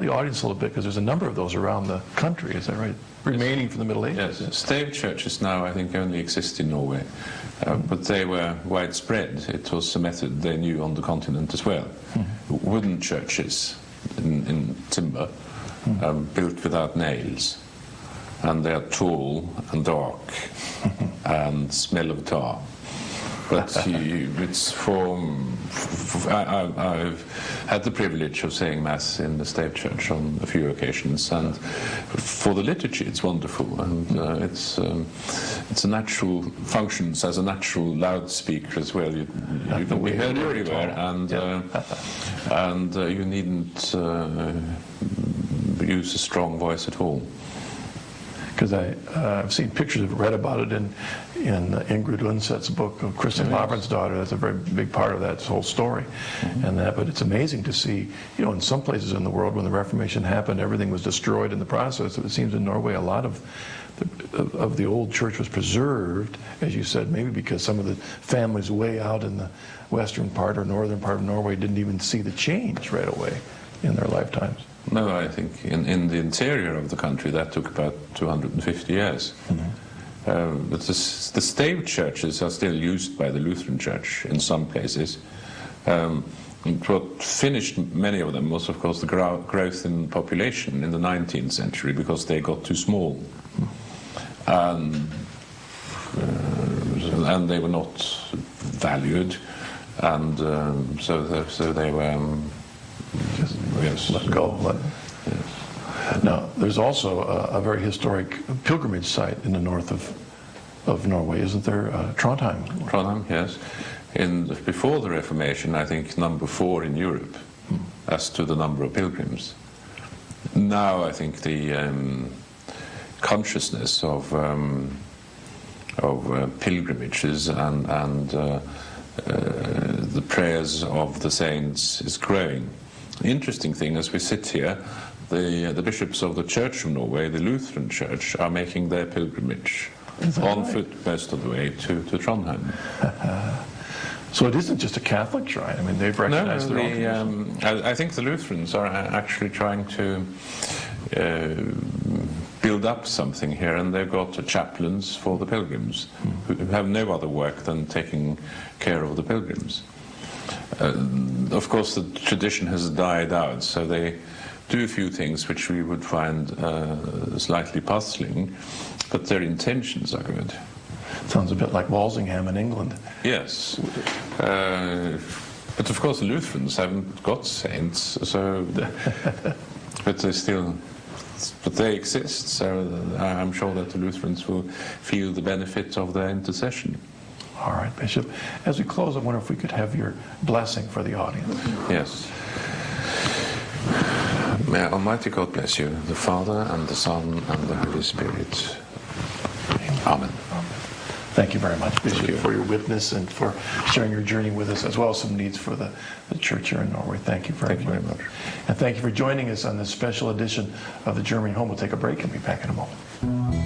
the audience a little bit, because there's a number of those around the country, is that right? Remaining from the Middle Ages. Yes, stave churches now I think only exist in Norway, but they were widespread. It was a method they knew on the continent as well. Wooden churches in timber, built without nails, and they are tall and dark and smell of tar. But it's I've had the privilege of saying Mass in the stave church on a few occasions, and for the liturgy it's wonderful, and it's a natural, functions as a natural loudspeaker as well. You can be heard everywhere, and you needn't use a strong voice at all. Because I've seen pictures of it, read about it in Ingrid Undset's book of Christian Lavransdatter. That's a very big part of that whole story. But it's amazing to see, in some places in the world when the Reformation happened, everything was destroyed in the process. It seems in Norway a lot of the old church was preserved, as you said, maybe because some of the families way out in the western part or northern part of Norway didn't even see the change right away in their lifetimes. No, I think in the interior of the country that took about 250 years. But the stave churches are still used by the Lutheran Church in some places. What finished many of them was, of course, the growth in population in the 19th century, because they got too small. And they were not valued, and so they were... Just let go. Yes. Now, there's also a very historic pilgrimage site in the north of Norway, isn't there? Trondheim. Trondheim, yes. Before the Reformation, I think number 4 in Europe as to the number of pilgrims. Now, I think the consciousness of pilgrimages and the prayers of the saints is growing. The interesting thing, as we sit here, the bishops of the Church of Norway, the Lutheran Church, are making their pilgrimage on foot most of the way to Trondheim. So it isn't just a Catholic shrine. I mean, they've recognized their own tradition. I think the Lutherans are actually trying to build up something here, and they've got chaplains for the pilgrims who have no other work than taking care of the pilgrims. Of course, the tradition has died out, so they do a few things which we would find slightly puzzling, but their intentions are good. Sounds a bit like Walsingham in England. Yes. But of course the Lutherans haven't got saints, so but they exist, so I'm sure that the Lutherans will feel the benefit of their intercession. All right, Bishop. As we close, I wonder if we could have your blessing for the audience. Yes. May Almighty God bless you, the Father and the Son and the Holy Spirit. Amen. Thank you very much, Bishop, for your witness and for sharing your journey with us, as well as some needs for the church here in Norway. Thank you very much. And thank you for joining us on this special edition of the Germany Home. We'll take a break and be back in a moment.